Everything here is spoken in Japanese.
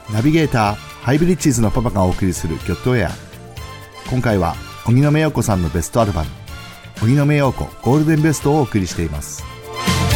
ナビゲーターハイブリッジーズのパパがお送りするギョットエア。今回は荻野目洋子さんのベストアルバム、荻野目洋子ゴールデンベストをお送りしています。